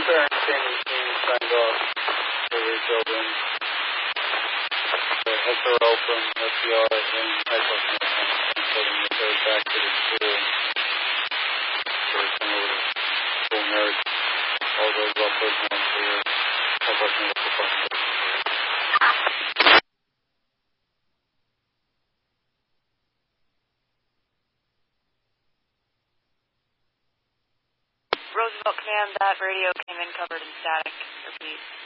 Baron Cheney team signed off for rebuilding. The heads are open, FDR, and hypoconnecting, and putting the third back to the school. For some of the school nerds, all those uppers and clear, hypoconnecting department. Roosevelt Command, that radio came in covered in static. Repeat.